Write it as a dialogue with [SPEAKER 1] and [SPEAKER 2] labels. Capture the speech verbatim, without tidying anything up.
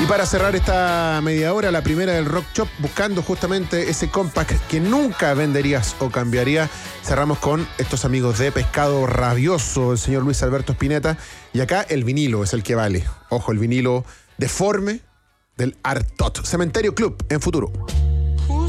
[SPEAKER 1] Y para cerrar esta media hora, la primera del Rock Shop, buscando justamente ese compact que nunca venderías o cambiaría, cerramos con estos amigos de Pescado Rabioso, el señor Luis Alberto Spinetta. Y acá el vinilo es el que vale. Ojo, el vinilo deforme del Artot. Cementerio Club en Futuro.